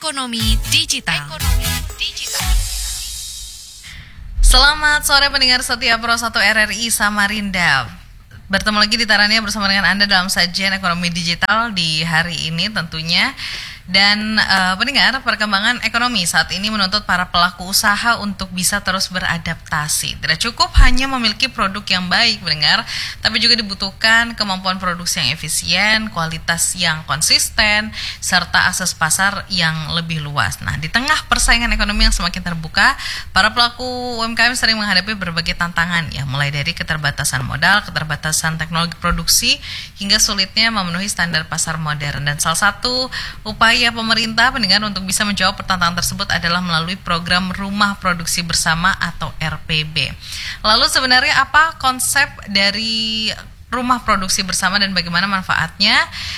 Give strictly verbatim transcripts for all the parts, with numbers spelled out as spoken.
Ekonomi Digital. Ekonomi Digital. Selamat sore pendengar setia Pro satu R R I Samarinda. Bertemu lagi di Tarania bersama dengan Anda dalam sajian Ekonomi Digital di hari ini tentunya. Dan uh, pendengar, perkembangan ekonomi saat ini menuntut para pelaku usaha untuk bisa terus beradaptasi. Tidak cukup hanya memiliki produk yang baik, pendengar, tapi juga dibutuhkan kemampuan produksi yang efisien, kualitas yang konsisten, serta akses pasar yang lebih luas. Nah, di tengah persaingan ekonomi yang semakin terbuka, para pelaku U M K M sering menghadapi berbagai tantangan, ya, mulai dari keterbatasan modal, keterbatasan teknologi produksi, hingga sulitnya memenuhi standar pasar modern. Dan salah satu upaya Upaya pemerintah pendengar untuk bisa menjawab pertantangan tersebut adalah melalui program Rumah Produksi Bersama atau R P B. Lalu sebenarnya apa konsep dari Rumah Produksi Bersama dan bagaimana manfaatnya?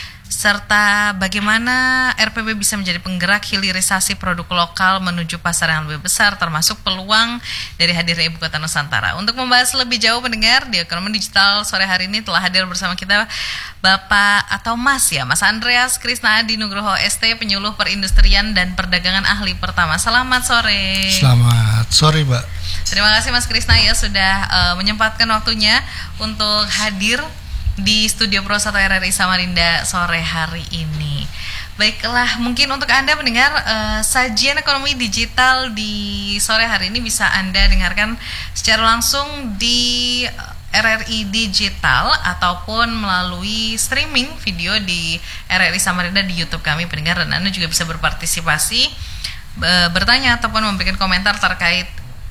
Serta bagaimana R P B bisa menjadi penggerak hilirisasi produk lokal menuju pasar yang lebih besar, termasuk peluang dari hadirnya Ibu Kota Nusantara. Untuk membahas lebih jauh pendengar, di Ekonomi Digital sore hari ini telah hadir bersama kita Bapak atau Mas ya, Mas Andreas Krisna Adi Nugroho S T, penyuluh perindustrian dan perdagangan ahli pertama. Selamat sore. Selamat sore, Mbak. Terima kasih Mas Krisna ya sudah uh, menyempatkan waktunya untuk hadir di Studio Pro satu R R I Samarinda sore hari ini. Baiklah, mungkin untuk Anda mendengar uh, sajian ekonomi digital di sore hari ini bisa Anda dengarkan secara langsung di R R I Digital ataupun melalui streaming video di R R I Samarinda di YouTube kami pendengar, dan Anda juga bisa berpartisipasi, uh, bertanya ataupun memberikan komentar terkait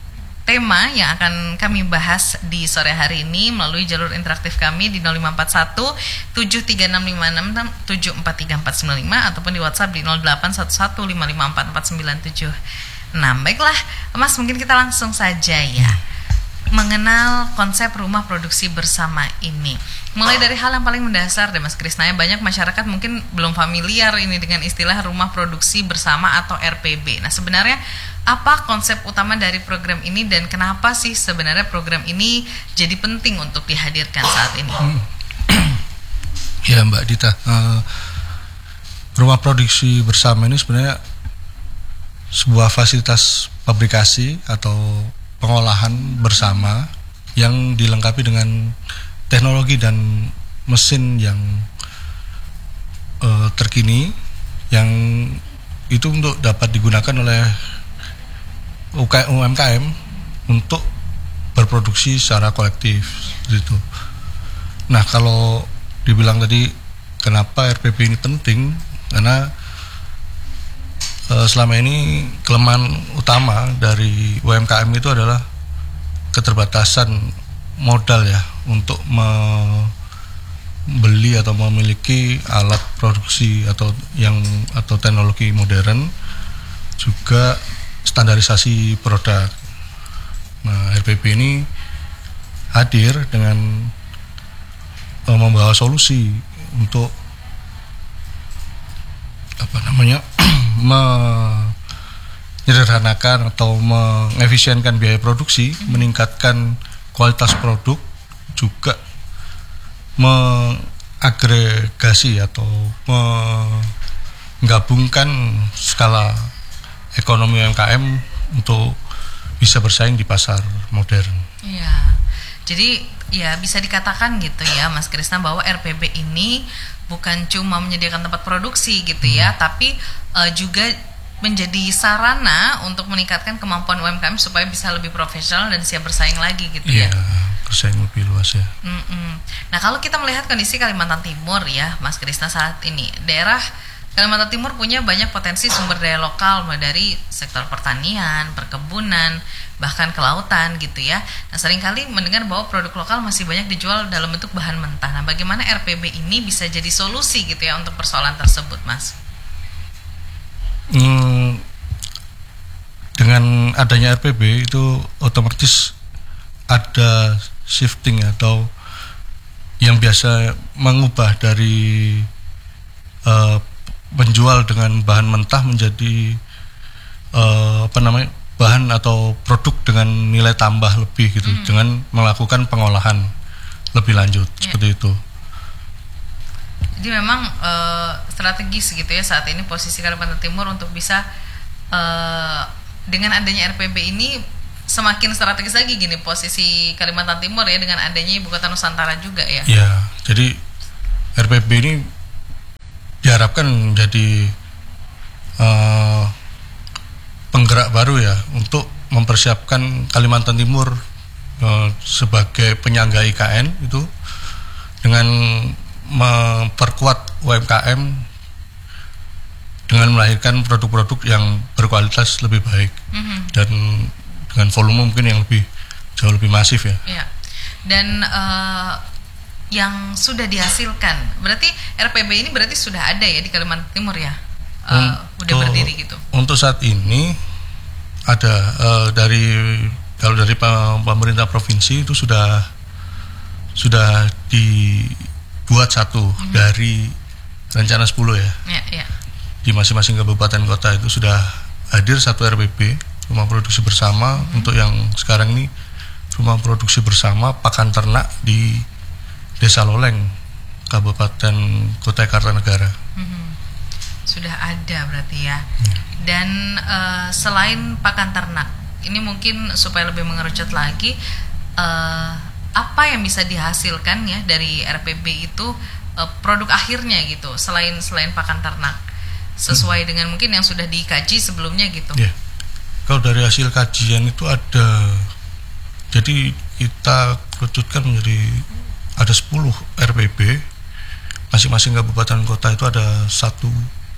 tema yang akan kami bahas di sore hari ini melalui jalur interaktif kami di nol lima empat satu tujuh tiga enam lima enam tujuh empat tiga empat sembilan lima ataupun di WhatsApp di nol delapan satu satu lima lima empat empat sembilan tujuh enam. Baiklah, Mas, mungkin kita langsung saja ya mengenal konsep rumah produksi bersama ini. Mulai dari hal yang paling mendasar deh Mas Krisna, ya, banyak masyarakat mungkin belum familiar ini dengan istilah rumah produksi bersama atau R P B. Nah, sebenarnya apa konsep utama dari program ini dan kenapa sih sebenarnya program ini jadi penting untuk dihadirkan saat ini? Ya, Mbak Dita, uh, rumah produksi bersama ini sebenarnya sebuah fasilitas pabrikasi atau pengolahan bersama yang dilengkapi dengan teknologi dan mesin yang uh, terkini, yang itu untuk dapat digunakan oleh U M K M untuk berproduksi secara kolektif gitu. Nah, kalau dibilang tadi kenapa R P B ini penting, karena uh, selama ini kelemahan utama dari U M K M itu adalah keterbatasan modal ya untuk membeli atau memiliki alat produksi atau yang atau teknologi modern, juga standarisasi produk. Nah, R P B ini hadir dengan uh, membawa solusi untuk apa namanya menyederhanakan atau mengefisienkan biaya produksi, meningkatkan kualitas produk, juga mengagregasi atau menggabungkan skala ekonomi U M K M untuk bisa bersaing di pasar modern. Iya, jadi ya bisa dikatakan gitu ya Mas Krisna bahwa R P B ini bukan cuma menyediakan tempat produksi gitu ya, hmm. tapi uh, juga menjadi sarana untuk meningkatkan kemampuan U M K M supaya bisa lebih profesional dan siap bersaing lagi gitu ya. Iya, bersaing lebih luas ya. Mm-mm. Nah, kalau kita melihat kondisi Kalimantan Timur ya Mas Krisna saat ini, daerah Kalimantan Timur punya banyak potensi sumber daya lokal, mulai dari sektor pertanian, perkebunan, bahkan kelautan gitu ya. Nah, seringkali mendengar bahwa produk lokal masih banyak dijual dalam bentuk bahan mentah. Nah, bagaimana R P B ini bisa jadi solusi gitu ya untuk persoalan tersebut, Mas? Hmm, dengan adanya R P B itu otomatis ada shifting atau yang biasa mengubah dari uh, menjual dengan bahan mentah menjadi uh, apa namanya bahan atau produk dengan nilai tambah lebih gitu, hmm. dengan melakukan pengolahan lebih lanjut, yeah. seperti itu. Jadi memang uh, strategis gitu ya saat ini posisi Kalimantan Timur untuk bisa uh, dengan adanya R P B ini semakin strategis lagi gini posisi Kalimantan Timur ya dengan adanya Ibu Kota Nusantara juga ya. Ya, jadi R P B ini diharapkan menjadi uh, penggerak baru ya untuk mempersiapkan Kalimantan Timur uh, sebagai penyangga I K N itu dengan memperkuat U M K M dengan melahirkan produk-produk yang berkualitas lebih baik mm-hmm. dan dengan volume mungkin yang lebih jauh lebih masif ya. Iya. Dan uh, yang sudah dihasilkan, berarti R P B ini berarti sudah ada ya di Kalimantan Timur ya, uh, untuk, udah berdiri gitu. Untuk saat ini ada uh, dari kalau dari pemerintah provinsi itu sudah sudah dibuat satu mm-hmm. dari rencana sepuluh ya. Ya, ya. Di masing-masing kabupaten kota itu sudah hadir satu R P B. Rumah produksi bersama hmm. untuk yang sekarang ini rumah produksi bersama pakan ternak di Desa Loleng, Kabupaten Kutai Kartanegara. Hmm. Sudah ada berarti ya. Hmm. Dan uh, selain pakan ternak, ini mungkin supaya lebih mengerucut lagi, uh, apa yang bisa dihasilkan ya dari R P B itu uh, produk akhirnya gitu, selain selain pakan ternak, sesuai hmm. dengan mungkin yang sudah dikaji sebelumnya gitu. Yeah. Kalau dari hasil kajian itu ada, jadi kita kerucutkan menjadi ada sepuluh R P B, masing-masing kabupaten kota itu ada satu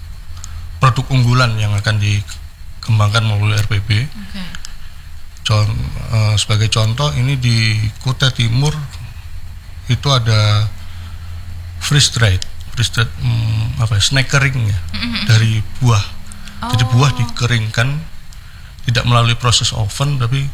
produk unggulan yang akan dikembangkan melalui R P B. Okay. Con, uh, sebagai contoh ini di Kutai Timur itu ada freeze dried, freeze dried um, apa ya, snack kering ya, mm-hmm. dari buah. Oh. Jadi buah dikeringkan, tidak melalui proses oven tapi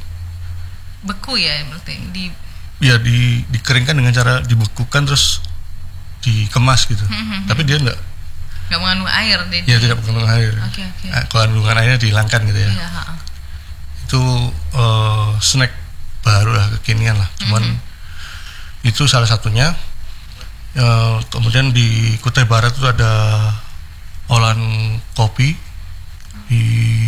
beku ya berarti di ya di dikeringkan dengan cara dibekukan terus dikemas gitu. Mm-hmm. Tapi dia enggak enggak mengandung air dia. Ya tidak mengandung air. Oke okay, oke. Okay. Kandungan airnya dihilangkan gitu ya. Iya, itu uh, snack baru lah, kekinian lah. Cuman mm-hmm. itu salah satunya. Uh, kemudian di Kutai Barat itu ada olahan kopi di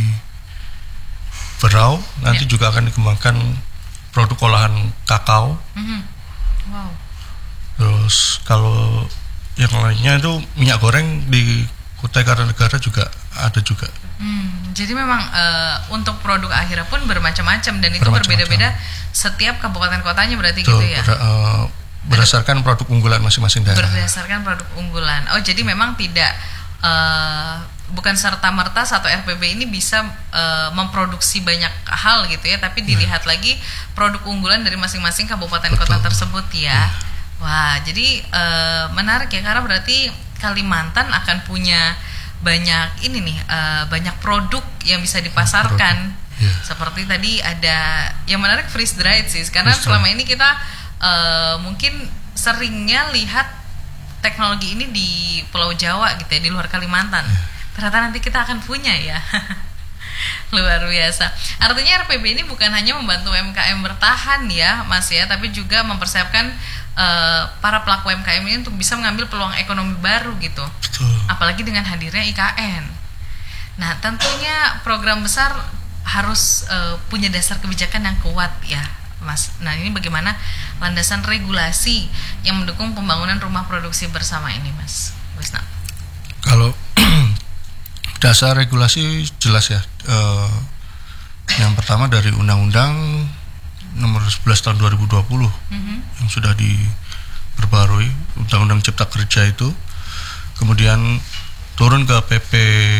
Berau, nanti yeah. juga akan dikembangkan produk olahan kakao. Mm-hmm. Wow. Terus kalau yang lainnya itu minyak goreng di Kutai Kartanegara juga ada juga. Hmm, jadi memang uh, untuk produk akhirnya pun bermacam-macam dan itu berbeda-beda setiap kabupaten kotanya berarti. Tuh, gitu ya. Ber, uh, berdasarkan produk unggulan masing-masing daerah. Berdasarkan produk unggulan. Oh, jadi memang tidak uh, bukan serta-merta satu R P B ini bisa uh, memproduksi banyak hal gitu ya, tapi dilihat yeah. lagi produk unggulan dari masing-masing kabupaten Betul. Kota tersebut ya. Yeah. Wah, jadi uh, menarik ya, karena berarti Kalimantan akan punya banyak ini nih, uh, banyak produk yang bisa dipasarkan. Yeah. Seperti tadi ada yang menarik freeze dried sih, karena freeze selama ini kita uh, mungkin seringnya lihat teknologi ini di Pulau Jawa gitu ya, di luar Kalimantan. Yeah. Ternyata nanti kita akan punya ya. Luar biasa. Artinya R P B ini bukan hanya membantu U M K M bertahan ya Mas ya, tapi juga mempersiapkan uh, para pelaku U M K M ini untuk bisa mengambil peluang ekonomi baru gitu. Betul. Apalagi dengan hadirnya I K N. Nah tentunya program besar harus uh, punya dasar kebijakan yang kuat ya Mas. Nah ini bagaimana landasan regulasi yang mendukung pembangunan rumah produksi bersama ini Mas Wisna? Kalau dasar regulasi jelas ya. Uh, yang pertama dari Undang-Undang Nomor sebelas Tahun dua ribu dua puluh mm-hmm. yang sudah diperbarui, Undang-Undang Cipta Kerja itu. Kemudian turun ke P P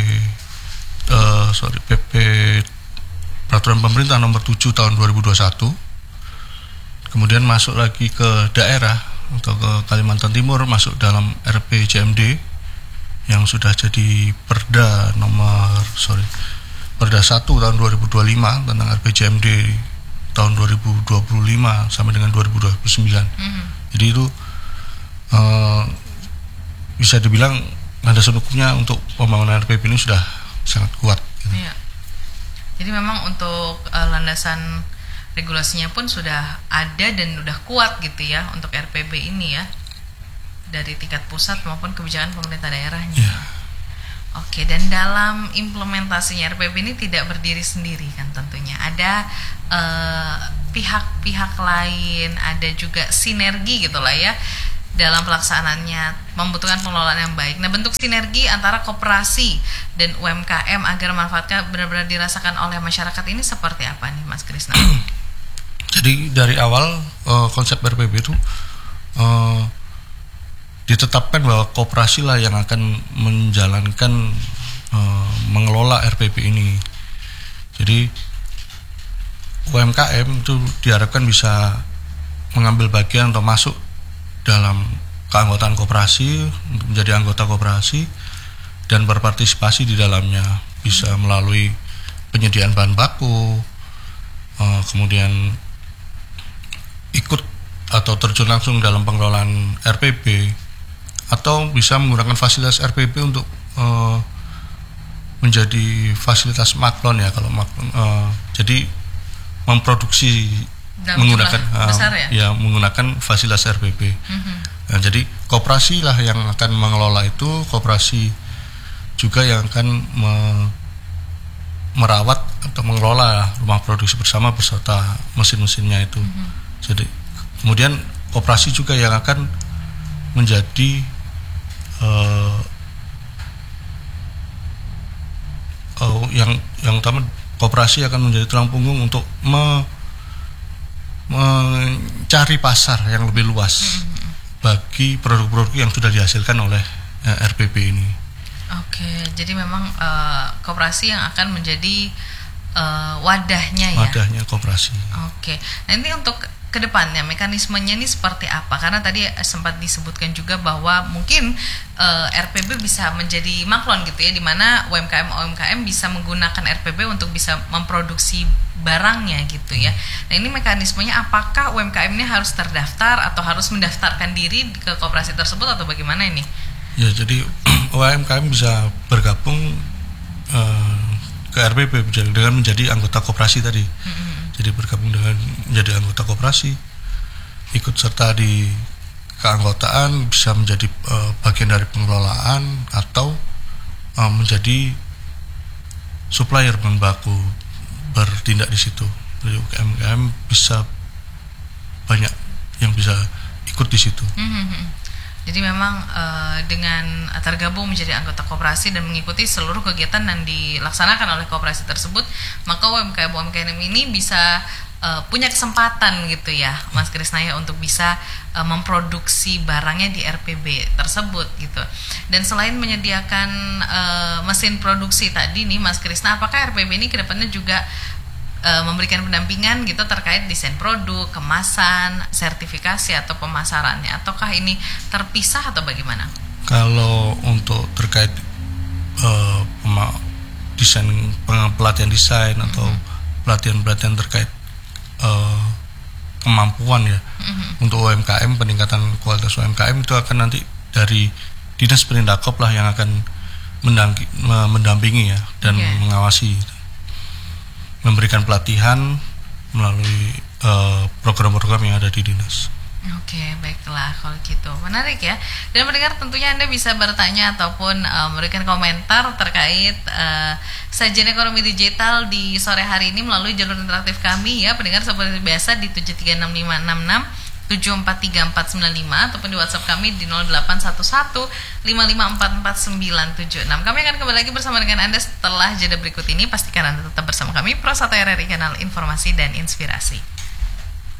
uh, sorry P P Peraturan Pemerintah Nomor tujuh Tahun dua ribu dua puluh satu. Kemudian masuk lagi ke daerah atau ke Kalimantan Timur, masuk dalam R P J M D yang sudah jadi Perda nomor sorry Perda satu tahun dua ribu dua puluh lima tentang R P J M D tahun dua ribu dua puluh lima sampai dengan dua ribu dua puluh sembilan. Mm-hmm. Jadi itu uh, bisa dibilang landasan hukumnya untuk pembangunan R P B ini sudah sangat kuat. Gitu. Iya. Jadi memang untuk uh, landasan regulasinya pun sudah ada dan sudah kuat gitu ya untuk R P B ini ya. dari tingkat pusat maupun kebijakan pemerintah daerahnya. Ya. Oke, dan dalam implementasinya R P B ini tidak berdiri sendiri kan tentunya. Ada eh, pihak-pihak lain, ada juga sinergi gitulah ya dalam pelaksanaannya, membutuhkan pengelolaan yang baik. Nah, bentuk sinergi antara koperasi dan U M K M agar manfaatnya benar-benar dirasakan oleh masyarakat ini seperti apa nih, Mas Krisna? Jadi dari awal uh, konsep R P B itu uh, ditetapkan bahwa koperasi lah yang akan menjalankan uh, mengelola R P B ini. Jadi U M K M itu diharapkan bisa mengambil bagian atau masuk dalam keanggotaan koperasi untuk menjadi anggota koperasi dan berpartisipasi di dalamnya, bisa melalui penyediaan bahan baku, uh, kemudian ikut atau terjun langsung dalam pengelolaan R P B, atau bisa menggunakan fasilitas R P B untuk uh, menjadi fasilitas maklon ya kalau maklon, uh, jadi memproduksi Dalam menggunakan uh, besar ya? ya menggunakan fasilitas R P B. Mm-hmm. Nah, jadi koperasi lah yang akan mengelola itu, koperasi juga yang akan me- merawat atau mengelola rumah produksi bersama beserta mesin-mesinnya itu. Mm-hmm. Jadi kemudian koperasi juga yang akan menjadi uh, uh, yang yang utama, koperasi akan menjadi tulang punggung untuk me, mencari pasar yang lebih luas mm-hmm. bagi produk-produk yang sudah dihasilkan oleh uh, R P B ini. Oke, jadi memang uh, koperasi yang akan menjadi uh, wadahnya ya. Wadahnya koperasi. Oke, nah ini untuk kedepannya mekanismenya ini seperti apa? Karena tadi sempat disebutkan juga bahwa mungkin uh, R P B bisa menjadi maklon gitu ya, di mana U M K M U M K M bisa menggunakan R P B untuk bisa memproduksi barangnya gitu ya. Nah, ini mekanismenya apakah U M K M ini harus terdaftar atau harus mendaftarkan diri ke koperasi tersebut atau bagaimana ini? Ya, jadi U M K M bisa bergabung uh, ke R P B dengan menjadi anggota koperasi tadi. Mm-hmm. Jadi bergabung dengan menjadi anggota koperasi, ikut serta di keanggotaan, bisa menjadi uh, bagian dari pengelolaan atau uh, menjadi supplier bahan baku, bertindak di situ. Jadi U M K M bisa banyak yang bisa ikut di situ. Mm-hmm. Jadi memang uh, dengan tergabung menjadi anggota koperasi dan mengikuti seluruh kegiatan yang dilaksanakan oleh koperasi tersebut, maka U M K M U M K M ini bisa uh, punya kesempatan gitu ya, Mas Krisna ya, untuk bisa uh, memproduksi barangnya di R P B tersebut gitu. Dan selain menyediakan uh, mesin produksi tadi nih, Mas Krisna, apakah R P B ini kedepannya juga memberikan pendampingan gitu terkait desain produk, kemasan, sertifikasi atau pemasarannya, ataukah ini terpisah atau bagaimana? Kalau untuk terkait uh, pema- desain, pelatihan desain mm-hmm. atau pelatihan-pelatihan terkait uh, kemampuan ya mm-hmm. untuk U M K M, peningkatan kualitas U M K M itu akan nanti dari Dinas Perindakop lah yang akan mendang- mendampingi ya dan okay. mengawasi, memberikan pelatihan melalui uh, program-program yang ada di dinas. Oke, baiklah kalau gitu. Menarik ya. Dan pendengar tentunya Anda bisa bertanya ataupun uh, memberikan komentar terkait uh, sajian ekonomi digital di sore hari ini melalui jalur interaktif kami ya. Pendengar seperti biasa di tujuh tiga enam lima enam enam tujuh empat tiga empat sembilan lima ataupun di WhatsApp kami di nol delapan satu satu lima lima empat empat sembilan tujuh enam. Kami akan kembali lagi bersama dengan Anda setelah jeda berikut ini. Pastikan Anda tetap bersama kami Pro satu R R I, kanal informasi dan inspirasi.